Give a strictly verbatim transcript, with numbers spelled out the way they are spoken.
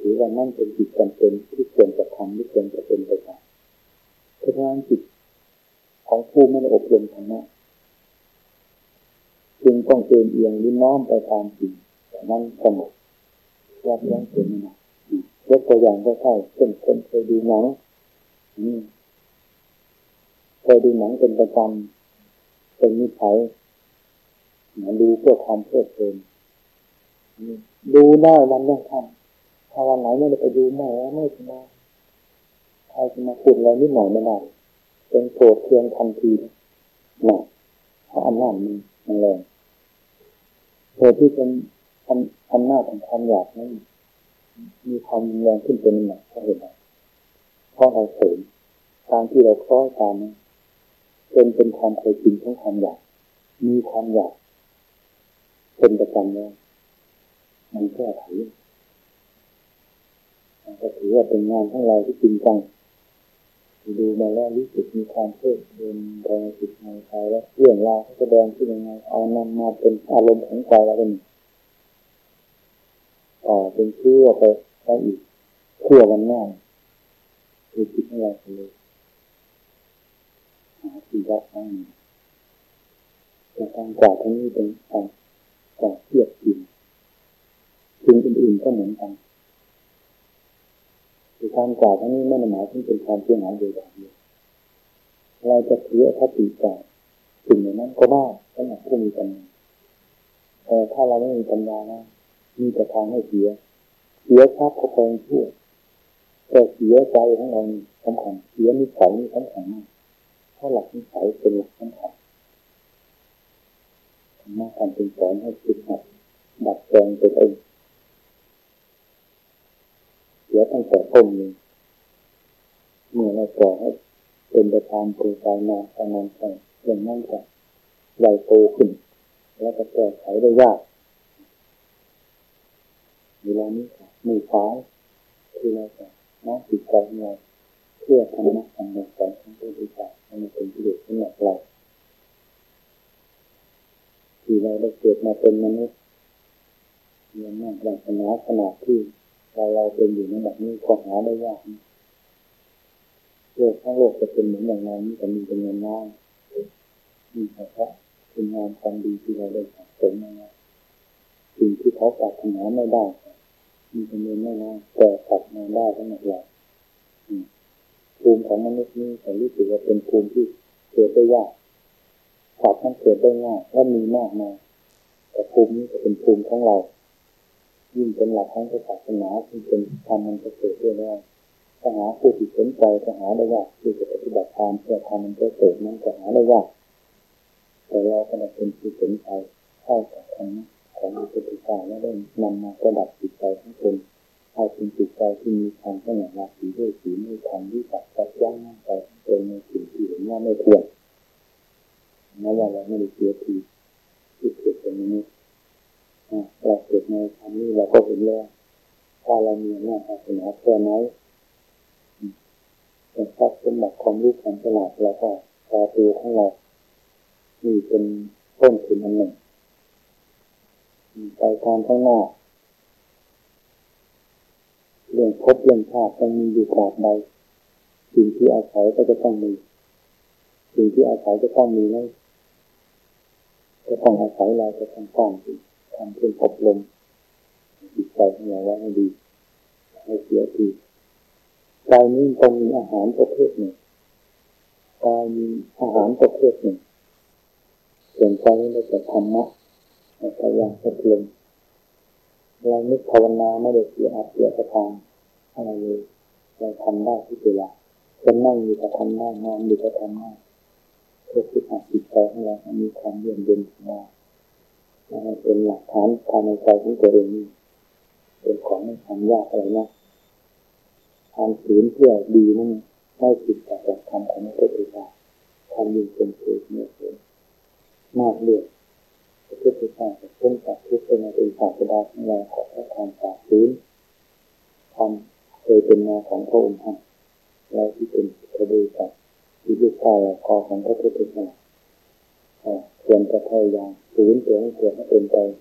ถือว่านั่นเป็นจิตจำเป็นที่ควรจะทำที่ควรจะเป็นไปตามเพราะฉะนั้นจิตของผู้ไม่ได้อบรมธรรมะจึงต้องเอียงเอียงลิ้นน้อมไปตามสิ่งแต่นั้นสงบยับยั้งเป็นนะยกตัวอย่างก็ใช่เช่นคนเคยดูหนังเคยดูหนังเป็นประจำเป็นนิสัยมาดูเพื่อความเพลิดเพลินดูได้วันยังค่ำถ้าวันไหนไม่ได้ไปดูแม่ไม่จะมาใครจะมาพูดอะไรนิดหน่อยไม่ได้เป็นโกรธเคืองทันทีนะเพราะอำนาจมันมันแรงเหตุที่เป็นอำนาจของความอยากนั้นมีความแรงขึ้นเป็นหนักเพราะเหตุใดเพราะเราเสริมการที่เราคล้อยตามเป็นเป็นความเคยชินของความอยากมีความอยากเป็นประจำแล้วมันแก้ไขมันก็ถือว่าเป็นงานของเราที่จริงจังดูมาแล้วรู้สึกมีความเพลิดเพลินในจิตในใจแล้วเรื่องราวแสดงขึ้นยังไงเอานำมาเป็นอารมณ์ของใจเราเป็นต่อเป็นเชื่อไปได้อีกเชื่อวันหน้าคือจิตของเราเลยหาที่รักทั้งนี้แต่การกล่าวทั้งนี้เป็นการกล่าวเทียบจริงสิ่งอื่นๆก็เหมือนกันคือการกล่าวทั้งนี้ไม่ได้หมายถึงเป็นความเชื่อหาโดยอย่างเดียวเราจะถือคติกล่าวสิ่งอย่างนั้นก็ได้สำหรับผู้มีปัญญาแต่ถ้าเราไม่มีปัญญานะมีแต่ทางให้เสียเสียทรัพย์ก็คงชั่วแต่เสียใจของเราสำคัญเสียนิสัยนี่สำคัญมากเพราะหลักนิสัยเป็นหลักสำคัญธรรมะการเป็นสอนให้คิดหัดดัดแปลงตัวเองเสียตั้งแต่ต้นเลยเมื่อเราปล่อยให้เป็นไปตามโปรไฟล์มาทางนั้นไปอย่างนั้นก็ใหญ่โตขึ้นแล้วก็แก้ไขได้ยากเวลานี้มือซ้ายคือเราจะน้อมจิตใจของเราเพื่อธรรมะธรรมสอนของพระพุทธเจ้าให้มันเป็นประโยชน์สำหรับเราที่เราได้เกิดมาเป็นมนุษย์มีอำนาจวาสนาขนาดที่เราเราเป็นอยู่ในแบบนี้ก็หาได้ยากโลกทั้งโลกจะเป็นเหมือนอย่างไรนี่จะมีเป็นเงินน้อยมีเฉพาะคุณงามความดีที่เราได้สะสมมาสิ่งที่เขาปรารถนาไม่ได้มีเป็นเงินไม่น้อยแต่กลับมาได้ทั้งหมดเลยภูมิของมนุษย์นี่ผมรู้สึกว่าเป็นภูมิที่เกิดได้ยากกลับมันเกิดได้ง่ายและมีมากมายแต่ภูมินี้จะเป็นภูมิของเรายิ่งเป็นหลักของศาสนาที่เป็นธรรมมันจะเกิดได้ง่ายถ้าหาผู้ที่สนใจจะหาได้ยากที่จะปฏิบัติตามเพื่อทำมันจะเกิดนั้นจะหาได้ยากแต่เราก็ได้เป็นผู้สนใจเข้ากับธรรมะของพระพุทธเจ้าและได้นำมาประดับจิตใจของตนให้เป็นจิตใจที่มีความสงบราศีด้วยศีลด้วยธรรมที่ตัดจัดยั้งมั่นใจเป็นในสิ่งที่เห็นว่าไม่ควรนั่นแหละเราไม่ได้เสียทีที่เกิดเป็นมนุษย์เราเกิดในครั้งนี้เราก็เห็นแล้วถ้าเรามีหน้าศาสนาแค่ไหนแต่ทรัพย์สมบัติความรู้ความฉลาดเราก็พอตัวของเรามีเป็นต้นทุนอันหนึ่งไปการข้างหน้าเรื่องภพเรื่องชาติต้องมีอยู่ตราบใดสิ่งที่อาศัยก็จะต้องมีสิ่งที่อาศัยจะต้องมีนั่นจะต้องอาศัยเราจะต้องป้องทำเพื่ออบรมจิตใจของเราไว้ให้ดีให้เสียทีกายนี้ต้องมีอาหารประเภทหนึ่งกายมีอาหารประเภทหนึ่งส่วนใจนี้เราจะธรรมะพยายามอบรมเรานึกภาวนาไม่ได้เสียอาเสียประทานอะไรเลยเราทำได้ทุกเวลาจะนั่งอยู่ก็ทำได้นอนอยู่ก็ทำได้เพื่อฝึกหัดจิตใจของเราให้มีความเยือกเย็นของเราให้เป็นหลักฐานภายในใจของตัวเองเป็นของไม่ทำยากอะไรนะทำศีลเพื่อดีนั่นไม่ผิดจากหลักธรรมของพระพุทธเจ้าทำยิ่งเป็นเพื่อเนี่ยเป็นมากเรื่องพระพุทธเจ้าจะพ้นจากทุกข์เป็นเป็นศาสดาของเราขอพระความสาธุความเคยเป็นมาของพระองค์ท่านเราที่เป็นพระบริษัทที่ลูกชายคอของพระพุทธเจ้าควรจะพยายามฝืนตัวให้เกิดให้เป็นไป